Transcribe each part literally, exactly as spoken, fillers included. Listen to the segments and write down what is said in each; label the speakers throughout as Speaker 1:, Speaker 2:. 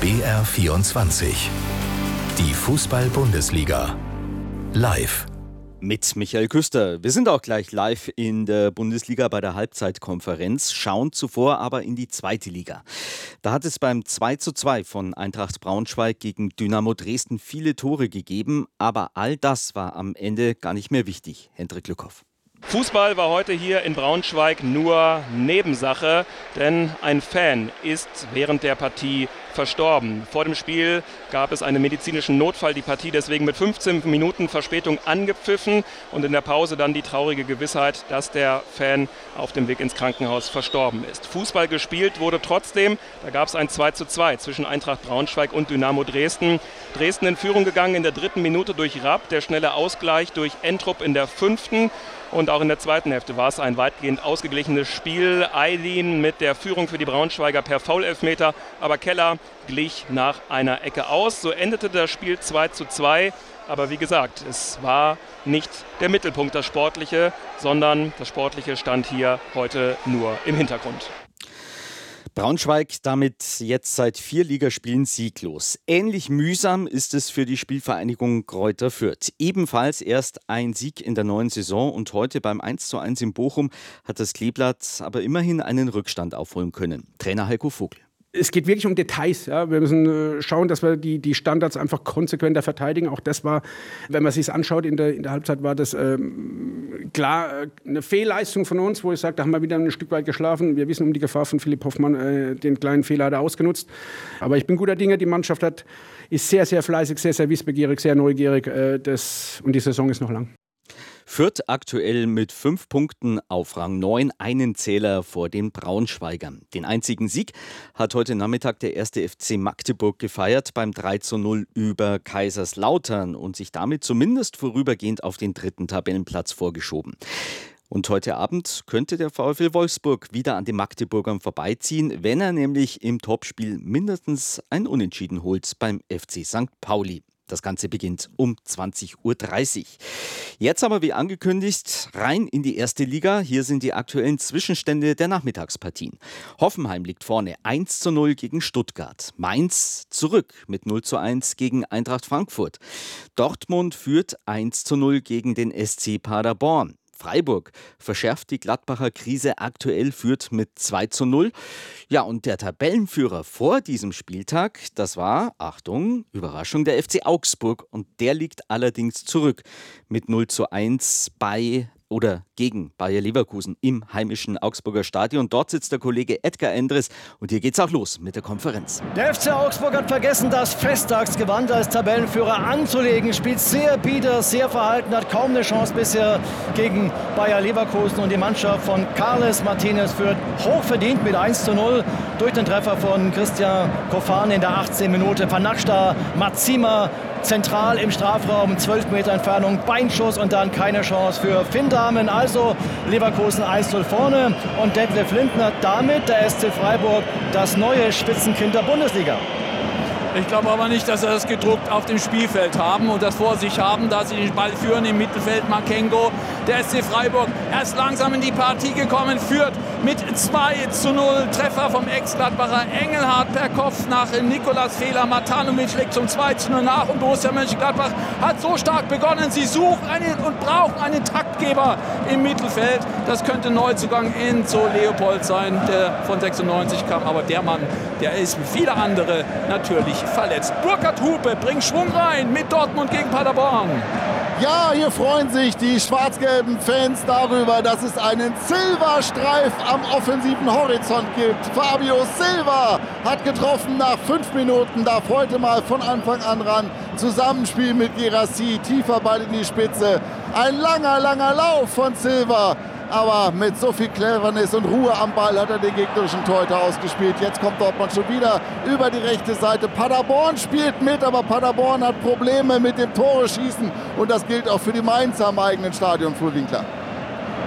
Speaker 1: B R vierundzwanzig. Die Fußball-Bundesliga. Live.
Speaker 2: Mit Michael Küster. Wir sind auch gleich live in der Bundesliga bei der Halbzeitkonferenz, schauen zuvor aber in die zweite Liga. Da hat es beim zwei zu zwei von Eintracht Braunschweig gegen Dynamo Dresden viele Tore gegeben, aber all das war am Ende gar nicht mehr wichtig. Hendrik Lückhoff.
Speaker 3: Fußball war heute hier in Braunschweig nur Nebensache, denn ein Fan ist während der Partie verstorben. Vor dem Spiel gab es einen medizinischen Notfall, die Partie deswegen mit fünfzehn Minuten Verspätung angepfiffen und in der Pause dann die traurige Gewissheit, dass der Fan auf dem Weg ins Krankenhaus verstorben ist. Fußball gespielt wurde trotzdem, da gab es ein zwei zu zwei zwischen Eintracht Braunschweig und Dynamo Dresden. Dresden in Führung gegangen in der dritten Minute durch Rapp, der schnelle Ausgleich durch Entrup in der fünften. Und auch in der zweiten Hälfte war es ein weitgehend ausgeglichenes Spiel. Aydin mit der Führung für die Braunschweiger per Foul-Elfmeter, aber Keller glich nach einer Ecke aus. So endete das Spiel zwei zu zwei. Aber wie gesagt, es war nicht der Mittelpunkt, das Sportliche, sondern das Sportliche stand hier heute nur im Hintergrund.
Speaker 2: Braunschweig damit jetzt seit vier Ligaspielen sieglos. Ähnlich mühsam ist es für die Spielvereinigung Greuther Fürth. Ebenfalls erst ein Sieg in der neuen Saison und heute beim eins zu eins in Bochum hat das Kleeblatt aber immerhin einen Rückstand aufholen können. Trainer Heiko Vogel.
Speaker 4: Es geht wirklich um Details. Ja. Wir müssen schauen, dass wir die, die Standards einfach konsequenter verteidigen. Auch das war, wenn man sich es anschaut, in der, in der Halbzeit war das ähm, klar äh, eine Fehlleistung von uns, wo ich sage, da haben wir wieder ein Stück weit geschlafen. Wir wissen um die Gefahr von Philipp Hoffmann, äh, den kleinen Fehler hat er ausgenutzt. Aber ich bin guter Dinge, die Mannschaft hat, ist sehr, sehr fleißig, sehr, sehr wissbegierig, sehr neugierig. Äh, das, und die Saison ist noch lang.
Speaker 2: Fürth aktuell mit fünf Punkten auf Rang neun, einen Zähler vor den Braunschweigern. Den einzigen Sieg hat heute Nachmittag der erste F C Magdeburg gefeiert beim drei zu null über Kaiserslautern und sich damit zumindest vorübergehend auf den dritten Tabellenplatz vorgeschoben. Und heute Abend könnte der VfL Wolfsburg wieder an den Magdeburgern vorbeiziehen, wenn er nämlich im Topspiel mindestens ein Unentschieden holt beim F C Sankt Pauli. Das Ganze beginnt um zwanzig Uhr dreißig. Jetzt aber wie angekündigt rein in die erste Liga. Hier sind die aktuellen Zwischenstände der Nachmittagspartien. Hoffenheim liegt vorne eins zu null gegen Stuttgart. Mainz zurück mit null zu eins gegen Eintracht Frankfurt. Dortmund führt eins zu null gegen den S C Paderborn. Freiburg verschärft die Gladbacher Krise, aktuell führt mit zwei zu null. Ja, und der Tabellenführer vor diesem Spieltag, das war, Achtung, Überraschung, der F C Augsburg. Und der liegt allerdings zurück mit null zu eins bei oder gegen Bayer Leverkusen im heimischen Augsburger Stadion. Dort sitzt der Kollege Edgar Endres und hier geht's auch los mit der Konferenz.
Speaker 5: Der F C Augsburg hat vergessen, das Festtagsgewand als Tabellenführer anzulegen. Spielt sehr bieder, sehr verhalten, hat kaum eine Chance bisher gegen Bayer Leverkusen. Und die Mannschaft von Carles Martinez führt hochverdient mit eins zu null durch den Treffer von Christian Kofan in der achtzehnten Minute. Vanatscht Mazima zentral im Strafraum, zwölf Meter Entfernung, Beinschuss und dann keine Chance für Finn Dahmen. Also Leverkusen eins zu null vorne und Detlef Lindner damit der S C Freiburg das neue Spitzenkind der Bundesliga.
Speaker 6: Ich glaube aber nicht, dass sie das gedruckt auf dem Spielfeld haben und das vor sich haben, da sie den Ball führen im Mittelfeld. Makengo, der S C Freiburg, erst langsam in die Partie gekommen, führt mit zwei zu null. Treffer vom Ex-Gladbacher Engelhardt per Kopf nach Nikolas Fehler. Matanovic legt zum zwei zu null nach und Borussia Mönchengladbach hat so stark begonnen. Sie suchen einen und brauchen einen Taktgeber im Mittelfeld. Das könnte Neuzugang Enzo Leopold sein, der von sechsundneunzig kam. Aber der Mann, der ist wie viele andere natürlich verletzt. Burkhard Hupe bringt Schwung rein mit Dortmund gegen Paderborn.
Speaker 7: Ja, hier freuen sich die schwarz-gelben Fans darüber, dass es einen Silva-Streif am offensiven Horizont gibt. Fabio Silva hat getroffen nach fünf Minuten, darf heute mal von Anfang an ran. Zusammenspiel mit Guirassy, tiefer Ball in die Spitze. Ein langer, langer Lauf von Silva. Aber mit so viel Cleverness und Ruhe am Ball hat er den gegnerischen Torhüter ausgespielt. Jetzt kommt Dortmund schon wieder über die rechte Seite. Paderborn spielt mit, aber Paderborn hat Probleme mit dem Tore schießen. Und das gilt auch für die Mainzer am eigenen Stadion, Fuhlwinkler.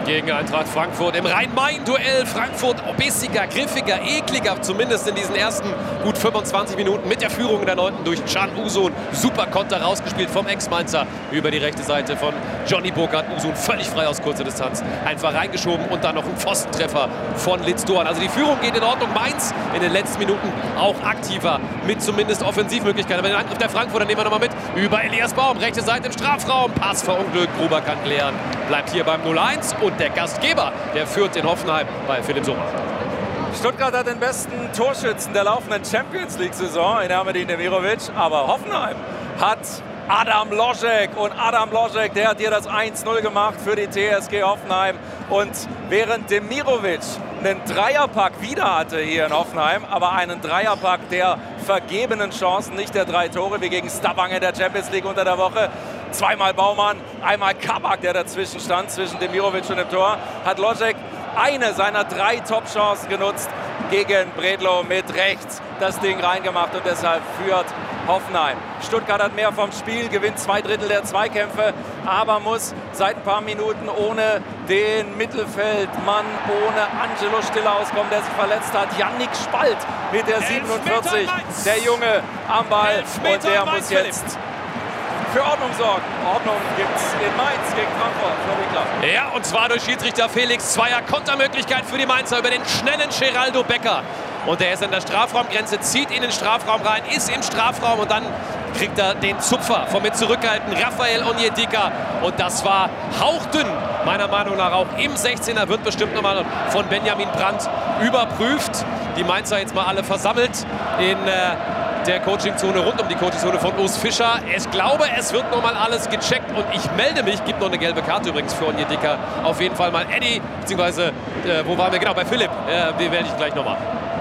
Speaker 8: gegen Eintracht Frankfurt. Im Rhein-Main-Duell Frankfurt bissiger, griffiger, ekliger, zumindest in diesen ersten gut fünfundzwanzig Minuten mit der Führung in der neunten durch Can Uzun. Super Konter rausgespielt vom Ex-Mainzer über die rechte Seite von Johnny Burkhardt. Uzun völlig frei aus kurzer Distanz. Einfach reingeschoben und dann noch ein Pfostentreffer von Litz Doan. Also die Führung geht in Ordnung. Mainz in den letzten Minuten auch aktiver mit zumindest Offensivmöglichkeiten. Aber den Angriff der Frankfurter nehmen wir nochmal mit. Über Elias Baum, rechte Seite im Strafraum. Pass verunglückt, Gruber kann klären. Bleibt hier beim null eins und der Gastgeber, der führt in Hoffenheim bei Philipp Sommer.
Speaker 9: Stuttgart hat den besten Torschützen der laufenden Champions League-Saison in Ermedin Demirovic, aber Hoffenheim hat Adam Loschek und Adam Loschek, der hat hier das eins null gemacht für die T S G Hoffenheim und während Demirovic einen Dreierpack wieder hatte hier in Hoffenheim, aber einen Dreierpack der vergebenen Chancen, nicht der drei Tore wie gegen Stavanger in der Champions League unter der Woche. Zweimal Baumann, einmal Kabak, der dazwischen stand, zwischen Demirovic und dem Tor, hat Loschek eine seiner drei Top-Chancen genutzt gegen Bredlow mit rechts das Ding reingemacht und deshalb führt Hoffenheim. Stuttgart hat mehr vom Spiel, gewinnt zwei Drittel der Zweikämpfe, aber muss seit ein paar Minuten ohne den Mittelfeldmann, ohne Angelo Stiller auskommen, der sich verletzt hat. Yannick Spalt mit der siebenundvierzig, der Junge am Ball und der muss jetzt für Ordnung sorgen. Ordnung gibt es in Mainz gegen Frankfurt.
Speaker 8: Ja, und zwar durch Schiedsrichter Felix Zweier. Kontermöglichkeit für die Mainzer über den schnellen Geraldo Becker. Und der ist an der Strafraumgrenze, zieht in den Strafraum rein, ist im Strafraum und dann kriegt er den Zupfer vom mit zurückgehalten Rafael Onyedika. Und das war hauchdünn, meiner Meinung nach auch im sechzehner, wird bestimmt nochmal von Benjamin Brandt überprüft. Die Mainzer jetzt mal alle versammelt in äh, der Coachingzone, rund um die Coachingzone von Urs Fischer. Ich glaube, es wird nochmal alles gecheckt und ich melde mich, gibt noch eine gelbe Karte übrigens für Onyedika. Auf jeden Fall mal Eddie, beziehungsweise, äh, wo waren wir? Genau, bei Philipp, äh, die werde ich gleich nochmal.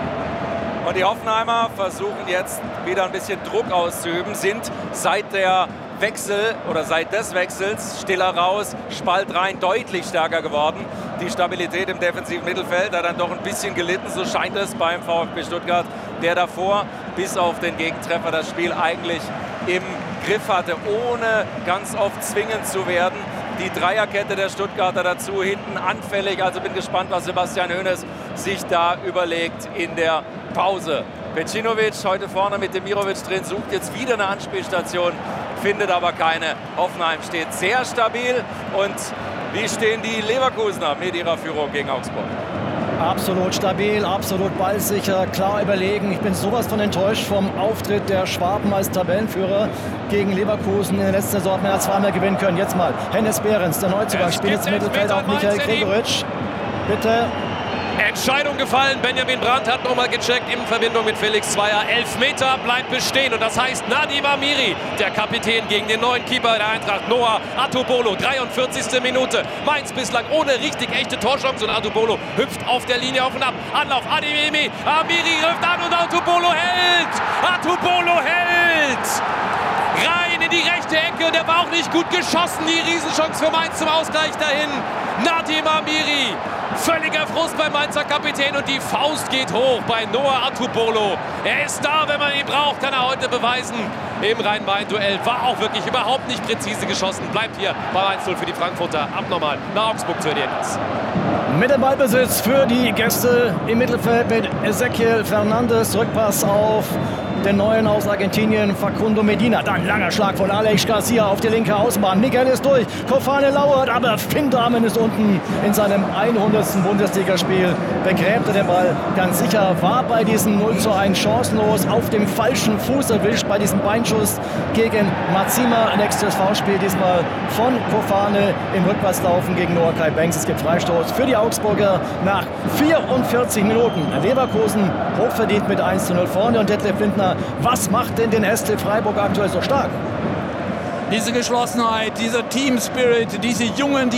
Speaker 9: Und die Hoffenheimer versuchen jetzt wieder ein bisschen Druck auszuüben, sind seit der Wechsel oder seit des Wechsels Stiller raus, Spalt rein, deutlich stärker geworden. Die Stabilität im defensiven Mittelfeld hat dann doch ein bisschen gelitten, so scheint es beim VfB Stuttgart, der davor bis auf den Gegentreffer das Spiel eigentlich im Griff hatte, ohne ganz oft zwingend zu werden. Die Dreierkette der Stuttgarter dazu, hinten anfällig. Also bin gespannt, was Sebastian Hoeneß sich da überlegt in der Pause. Pecinovic heute vorne mit Demirovic drin, sucht jetzt wieder eine Anspielstation, findet aber keine. Hoffenheim steht sehr stabil. Und wie stehen die Leverkusener mit ihrer Führung gegen Augsburg?
Speaker 5: Absolut stabil, absolut ballsicher, klar überlegen. Ich bin sowas von enttäuscht vom Auftritt der Schwaben als Tabellenführer gegen Leverkusen. In der letzten Saison hat man ja zweimal gewinnen können. Jetzt mal Hennes Behrens, der Neuzugang, spielt jetzt im Mittelfeld auf Michael Gregoritsch. Bitte.
Speaker 8: Entscheidung gefallen. Benjamin Brandt hat nochmal gecheckt in Verbindung mit Felix Zweier. Elfmeter bleibt bestehen und das heißt Nadim Amiri, der Kapitän gegen den neuen Keeper der Eintracht, Noah Atubolo. dreiundvierzigste Minute. Mainz bislang ohne richtig echte Torchance und Atubolo hüpft auf der Linie auf und ab. Anlauf, Adeyemi, Amiri rüft an und Atubolo hält! Atubolo hält! Rein in die rechte Ecke und der war auch nicht gut geschossen. Die Riesenchance für Mainz zum Ausgleich dahin. Nadim Amiri. Völliger Frust beim Mainzer Kapitän und die Faust geht hoch bei Noah Atubolo. Er ist da, wenn man ihn braucht, kann er heute beweisen. Im Rhein-Main-Duell war auch wirklich überhaupt nicht präzise geschossen. Bleibt hier bei eins null für die Frankfurter. Abnormal nach Augsburg zu Edens.
Speaker 5: Mit dem Ballbesitz für die Gäste im Mittelfeld mit Ezequiel Fernandes. Rückpass auf den Neuen aus Argentinien, Facundo Medina. Dann langer Schlag von Alex Garcia auf die linke Außenbahn. Miguel ist durch, Kofane lauert, aber Finn Dahmen ist unten in seinem hundertsten Bundesligaspiel. Begräbt er den Ball ganz sicher, war bei diesem null zu eins chancenlos, auf dem falschen Fuß erwischt bei diesem Beinschuss gegen Mazima. Nächstes V-Spiel diesmal von Kofane im Rückwärtslaufen gegen Noah Kai Banks. Es gibt Freistoß für die Augsburger nach vierundvierzig Minuten. Leverkusen hochverdient mit eins zu null vorne und Detlef Lindner, was macht denn den S C Freiburg aktuell so stark?
Speaker 6: Diese Geschlossenheit, dieser Team Spirit, diese Jungen, die